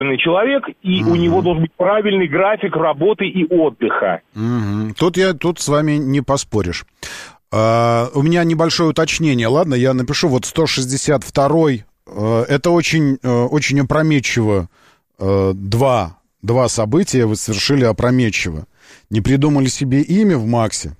человек, и у него должен быть правильный график работы и отдыха. Тут с вами не поспоришь. У меня небольшое уточнение, ладно? Я напишу, вот 162-й, это очень, очень опрометчиво. Два события вы совершили опрометчиво. Не придумали себе имя в Максе.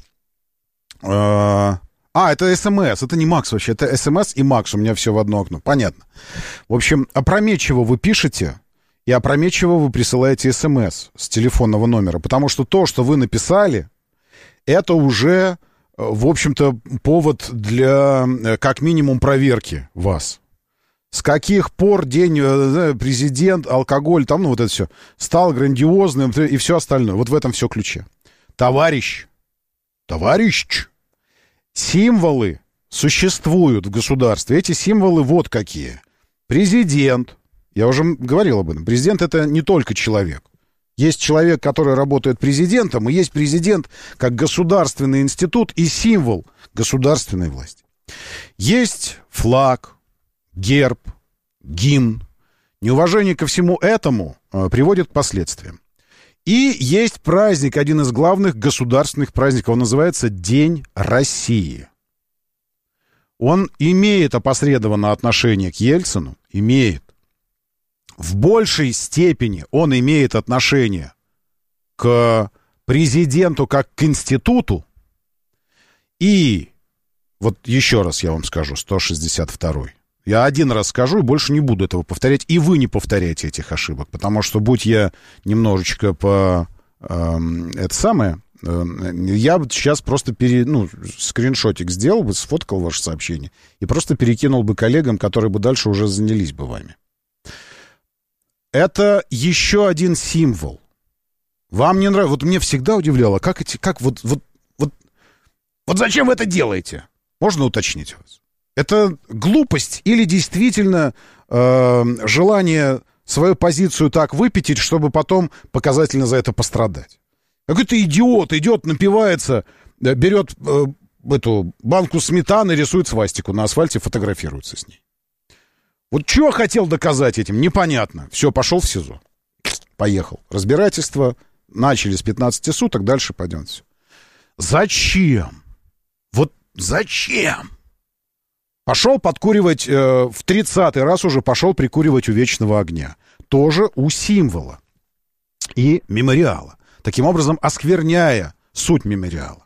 Это СМС, это не Макс вообще, это СМС и Макс, у меня все в одно окно, понятно. В общем, опрометчиво вы пишете, и опрометчиво вы присылаете СМС с телефонного номера, потому что то, что вы написали, это уже, в общем-то, повод для, как минимум, проверки вас. С каких пор день президент, алкоголь, там, ну, вот это все, стал грандиозным и все остальное. Вот в этом все ключе. Товарищ, символы существуют в государстве. Эти символы вот какие. Президент, я уже говорил об этом, президент — это не только человек. Есть человек, который работает президентом, и есть президент как государственный институт и символ государственной власти. Есть флаг, герб, гимн. Неуважение ко всему этому приводит к последствиям. И есть праздник, один из главных государственных праздников, он называется День России. Он имеет опосредованное отношение к Ельцину, имеет. В большей степени он имеет отношение к президенту как к институту. И вот еще раз я вам скажу, 162-й. Я один раз скажу и больше не буду этого повторять. И вы не повторяйте этих ошибок. Потому что, будь я немножечко я бы сейчас просто скриншотик сделал бы, сфоткал ваше сообщение и просто перекинул бы коллегам, которые бы дальше уже занялись бы вами. Это еще один символ. Вам не нравится? Вот мне всегда удивляло, вот зачем вы это делаете? Можно уточнить вас? Это глупость или действительно желание свою позицию так выпятить, чтобы потом показательно за это пострадать? Какой-то идиот идет, напивается, берет эту банку сметаны, рисует свастику на асфальте, фотографируется с ней. Вот что хотел доказать этим, непонятно. Все, пошел в СИЗО. Поехал. Разбирательство начали с 15 суток, дальше пойдем. Все. Зачем? Вот зачем? Пошел подкуривать, в 30-й раз уже пошел прикуривать у вечного огня. Тоже у символа и мемориала. Таким образом, оскверняя суть мемориала.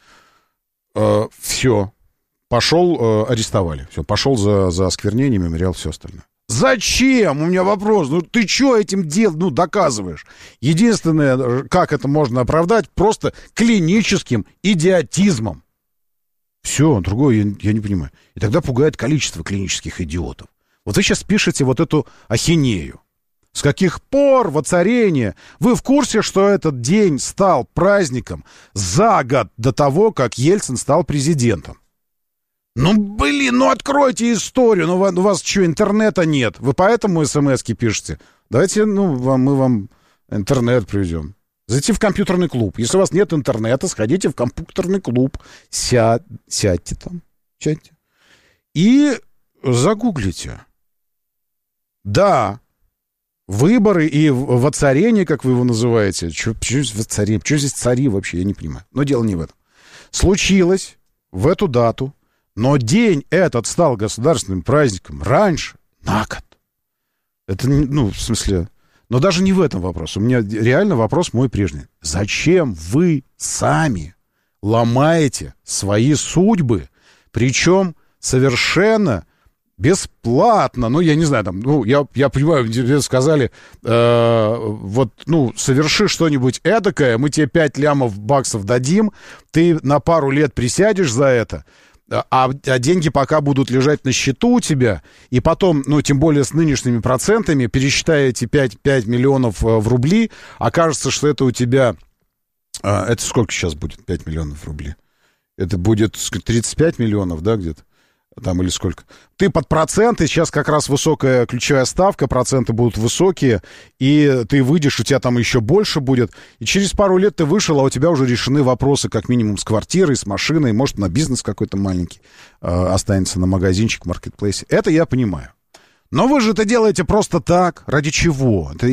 Все. Пошел, арестовали. Все, пошел за осквернение, мемориал, все остальное. Зачем? У меня вопрос. Ну, ты что этим доказываешь? Единственное, как это можно оправдать, просто клиническим идиотизмом. Все, другое я не понимаю. И тогда пугает количество клинических идиотов. Вот вы сейчас пишете вот эту ахинею. С каких пор воцарение? Вы в курсе, что этот день стал праздником за год до того, как Ельцин стал президентом? Откройте историю. У вас что, интернета нет? Вы поэтому смс-ки пишете? Давайте, мы вам интернет приведем. Зайти в компьютерный клуб. Если у вас нет интернета, сходите в компьютерный клуб. Сядьте там. Сядьте. И загуглите. Да, выборы и воцарение, как вы его называете. Что здесь цари вообще? Я не понимаю. Но дело не в этом. Случилось в эту дату, но день этот стал государственным праздником раньше, на год. Это, в смысле... Но даже не в этом вопрос. У меня реально вопрос мой прежний. Зачем вы сами ломаете свои судьбы, причем совершенно бесплатно? Я не знаю, я понимаю, тебе сказали, соверши что-нибудь эдакое, мы тебе 5 лямов баксов дадим, ты на пару лет присядешь за это, а деньги пока будут лежать на счету у тебя, и потом, тем более с нынешними процентами, пересчитая эти 5 миллионов в рубли, окажется, что это у тебя... Это сколько сейчас будет 5 миллионов в рубли? Это будет 35 миллионов, да, где-то? Там или сколько? Ты под проценты, сейчас как раз высокая ключевая ставка, проценты будут высокие, и ты выйдешь, у тебя там еще больше будет, и через пару лет ты вышел, а у тебя уже решены вопросы как минимум с квартирой, с машиной, может, на бизнес какой-то маленький останется, на магазинчик, маркетплейсе. Это я понимаю. Но вы же это делаете просто так. Ради чего? Это